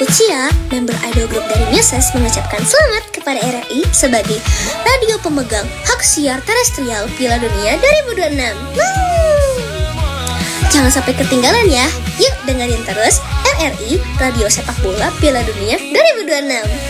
Lucia, member idol group dari Muses, mengucapkan selamat kepada RRI sebagai radio pemegang hak siar terestrial Piala Dunia 2026. Jangan sampai ketinggalan ya. Yuk dengerin terus RRI, Radio Sepak Bola Piala Dunia 2026.